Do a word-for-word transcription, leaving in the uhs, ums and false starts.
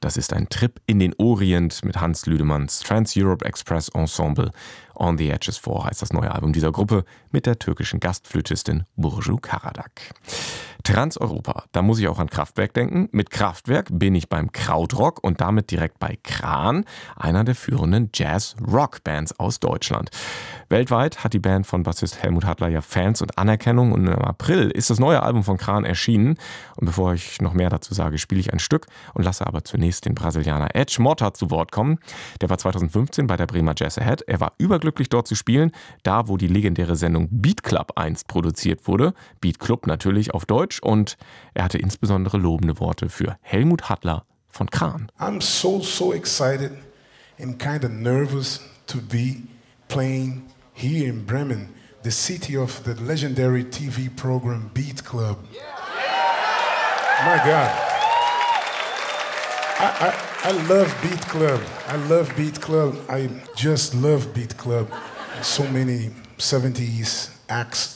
Das ist ein Trip in den Orient mit Hans Lüdemanns Trans-Europe Express Ensemble. On the Edges four heißt das neue Album dieser Gruppe mit der türkischen Gastflötistin Burcu Karadağ. Transeuropa, da muss ich auch an Kraftwerk denken. Mit Kraftwerk bin ich beim Krautrock und damit direkt bei Kran, einer der führenden Jazz-Rock-Bands aus Deutschland. Weltweit hat die Band von Bassist Helmut Hattler ja Fans und Anerkennung und im April ist das neue Album von Kran erschienen. Und bevor ich noch mehr dazu sage, spiele ich ein Stück und lasse aber zunächst den Brasilianer Edge Mota zu Wort kommen. Der war zweitausendfünfzehn bei der Bremer Jazz Ahead. Er war überglücklich dort zu spielen, da wo die legendäre Sendung Beat Club einst produziert wurde. Beat Club natürlich auf Deutsch. Und er hatte insbesondere lobende Worte für Helmut Hattler von Kran. I'm so, so excited and kind of nervous to be playing here in Bremen, the city of the legendary T V program Beat Club. My God. I, I, I love Beat Club. I love Beat Club. I just love Beat Club. So many seventies acts